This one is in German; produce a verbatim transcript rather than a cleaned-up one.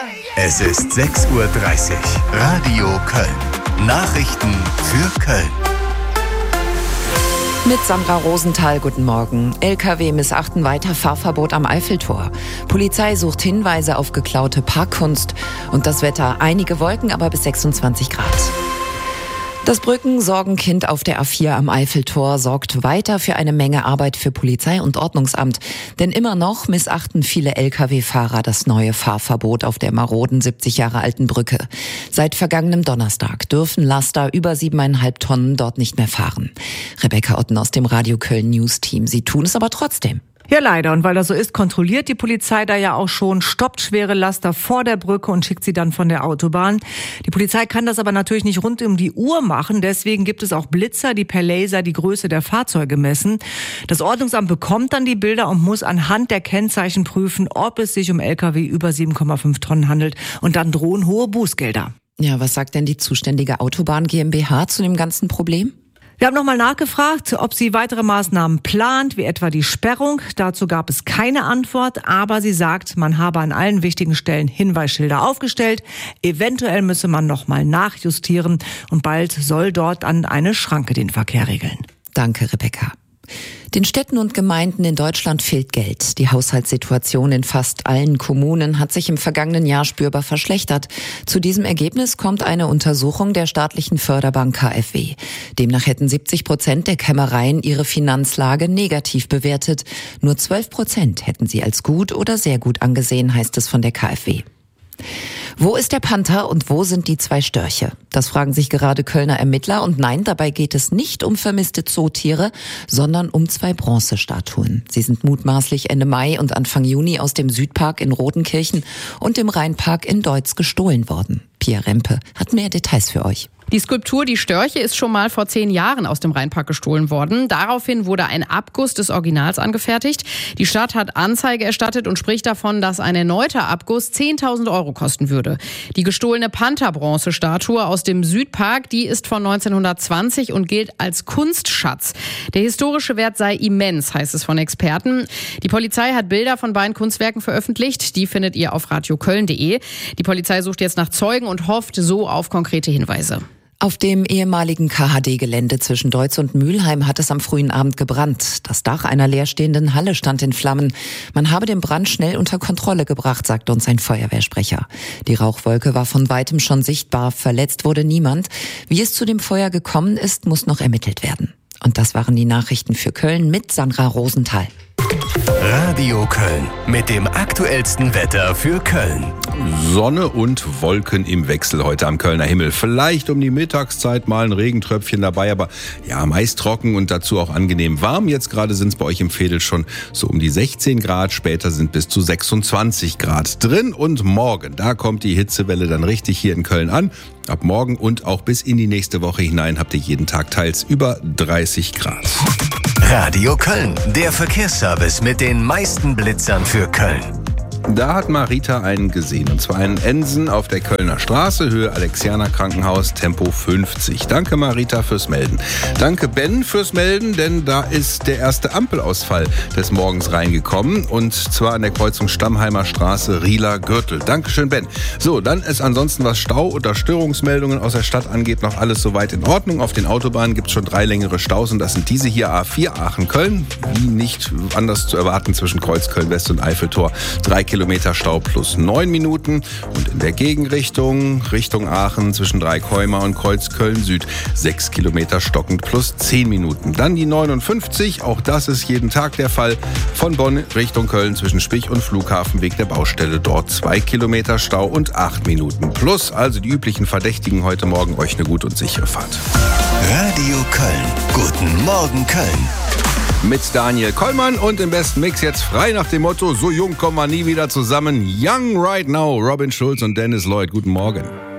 Es ist sechs Uhr dreißig. Radio Köln. Nachrichten für Köln. Mit Sandra Rosenthal, guten Morgen. L K W missachten weiter Fahrverbot am Eiffeltor. Polizei sucht Hinweise auf geklaute Parkkunst. Und das Wetter, einige Wolken, aber bis sechsundzwanzig Grad. Das Brückensorgenkind auf der A vier am Eiffeltor sorgt weiter für eine Menge Arbeit für Polizei und Ordnungsamt. Denn immer noch missachten viele L K W-Fahrer das neue Fahrverbot auf der maroden siebzig Jahre alten Brücke. Seit vergangenem Donnerstag dürfen Laster über siebeneinhalb Tonnen dort nicht mehr fahren. Rebecca Otten aus dem Radio Köln News Team. Sie tun es aber trotzdem. Ja, leider. Und weil das so ist, kontrolliert die Polizei da ja auch schon, stoppt schwere Laster vor der Brücke und schickt sie dann von der Autobahn. Die Polizei kann das aber natürlich nicht rund um die Uhr machen. Deswegen gibt es auch Blitzer, die per Laser die Größe der Fahrzeuge messen. Das Ordnungsamt bekommt dann die Bilder und muss anhand der Kennzeichen prüfen, ob es sich um L K W über sieben Komma fünf Tonnen handelt. Und dann drohen hohe Bußgelder. Ja, was sagt denn die zuständige Autobahn GmbH zu dem ganzen Problem? Wir haben nochmal nachgefragt, ob sie weitere Maßnahmen plant, wie etwa die Sperrung. Dazu gab es keine Antwort, aber sie sagt, man habe an allen wichtigen Stellen Hinweisschilder aufgestellt. Eventuell müsse man nochmal nachjustieren und bald soll dort an eine Schranke den Verkehr regeln. Danke, Rebecca. Den Städten und Gemeinden in Deutschland fehlt Geld. Die Haushaltssituation in fast allen Kommunen hat sich im vergangenen Jahr spürbar verschlechtert. Zu diesem Ergebnis kommt eine Untersuchung der staatlichen Förderbank K f W. Demnach hätten siebzig Prozent der Kämmereien ihre Finanzlage negativ bewertet. Nur zwölf Prozent hätten sie als gut oder sehr gut angesehen, heißt es von der K f W. Wo ist der Panther und wo sind die zwei Störche? Das fragen sich gerade Kölner Ermittler. Und nein, dabei geht es nicht um vermisste Zootiere, sondern um zwei Bronzestatuen. Sie sind mutmaßlich Ende Mai und Anfang Juni aus dem Südpark in Rodenkirchen und dem Rheinpark in Deutz gestohlen worden. Pia Rempe hat mehr Details für euch. Die Skulptur Die Störche ist schon mal vor zehn Jahren aus dem Rheinpark gestohlen worden. Daraufhin wurde ein Abguss des Originals angefertigt. Die Stadt hat Anzeige erstattet und spricht davon, dass ein erneuter Abguss zehntausend Euro kosten würde. Die gestohlene Panther-Bronzestatue aus dem Südpark, die ist von neunzehnhundertzwanzig und gilt als Kunstschatz. Der historische Wert sei immens, heißt es von Experten. Die Polizei hat Bilder von beiden Kunstwerken veröffentlicht. Die findet ihr auf radioköln punkt de. Die Polizei sucht jetzt nach Zeugen und hofft so auf konkrete Hinweise. Auf dem ehemaligen K H D-Gelände zwischen Deutz und Mülheim hat es am frühen Abend gebrannt. Das Dach einer leerstehenden Halle stand in Flammen. Man habe den Brand schnell unter Kontrolle gebracht, sagt uns ein Feuerwehrsprecher. Die Rauchwolke war von weitem schon sichtbar. Verletzt wurde niemand. Wie es zu dem Feuer gekommen ist, muss noch ermittelt werden. Und das waren die Nachrichten für Köln mit Sandra Rosenthal. Radio Köln mit dem aktuellsten Wetter für Köln. Sonne und Wolken im Wechsel heute am Kölner Himmel. Vielleicht um die Mittagszeit mal ein Regentröpfchen dabei, aber ja, meist trocken und dazu auch angenehm warm. Jetzt gerade sind es bei euch im Veedel schon so um die sechzehn Grad, später sind bis zu sechsundzwanzig Grad drin. Und morgen, da kommt die Hitzewelle dann richtig hier in Köln an. Ab morgen und auch bis in die nächste Woche hinein habt ihr jeden Tag teils über dreißig Grad. Radio Köln, der Verkehrsservice mit den meisten Blitzern für Köln. Da hat Marita einen gesehen, und zwar einen Ensen auf der Kölner Straße, Höhe Alexianer Krankenhaus, Tempo fünfzig. Danke Marita fürs Melden. Danke Ben fürs Melden, denn da ist der erste Ampelausfall des Morgens reingekommen, und zwar an der Kreuzung Stammheimer Straße, Rieler Gürtel. Dankeschön Ben. So, dann ist ansonsten, was Stau- oder Störungsmeldungen aus der Stadt angeht, noch alles soweit in Ordnung. Auf den Autobahnen gibt es schon drei längere Staus, und das sind diese hier: A vier Aachen-Köln, wie nicht anders zu erwarten zwischen Kreuzköln-West und Eiffeltor. Drei Kilometer Stau plus neun Minuten, und in der Gegenrichtung Richtung Aachen zwischen Dreikäumer und Kreuzköln Süd sechs Kilometer stockend plus zehn Minuten. Dann die neunundfünfzig, auch das ist jeden Tag der Fall, von Bonn Richtung Köln zwischen Spich und Flughafenweg der Baustelle, dort zwei Kilometer Stau und acht Minuten plus, also die üblichen Verdächtigen heute Morgen. Euch eine gute und sichere Fahrt. Radio Köln. Guten Morgen Köln. Mit Daniel Kollmann und im besten Mix jetzt frei nach dem Motto: So jung kommen wir nie wieder zusammen. Young right now. Robin Schulz und Dennis Lloyd. Guten Morgen.